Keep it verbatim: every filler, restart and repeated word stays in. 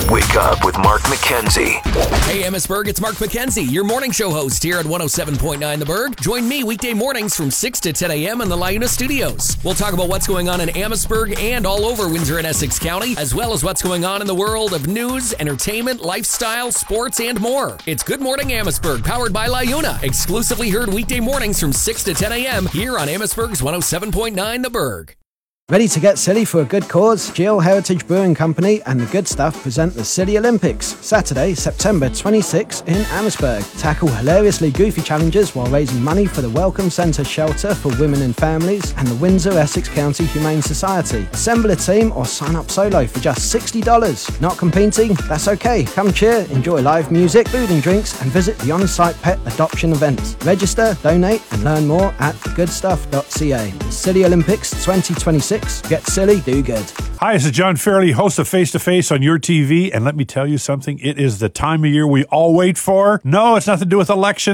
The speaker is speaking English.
Wake up with Mark McKenzie. Hey, Amherstburg, it's Mark McKenzie, your morning show host here at one oh seven point nine The Berg. Join me weekday mornings from six to ten a.m. in the LaUna studios. We'll talk about what's going on in Amherstburg and all over Windsor and Essex County, as well as what's going on in the world of news, entertainment, lifestyle, sports, and more. It's Good Morning Amherstburg, powered by LaUna. Exclusively heard weekday mornings from six to ten a.m. here on Amherstburg's one oh seven point nine The Berg. Ready to get silly for a good cause? Geel Heritage Brewing Company and The Good Stuff present the Silly Olympics, Saturday, September twenty-sixth in Amherstburg. Tackle hilariously goofy challenges while raising money for the Welcome Centre Shelter for Women and Families and the Windsor-Essex County Humane Society. Assemble a team or sign up solo for just sixty dollars. Not competing? That's okay. Come cheer, enjoy live music, food and drinks, and visit the on-site pet adoption event. Register, donate, and learn more at the good stuff dot c a. The Silly Olympics twenty twenty-six. Get silly, do good. Hi, this is John Fairley, host of Face to Face on your T V. And let me tell you something, it is the time of year we all wait for. No, it's nothing to do with election.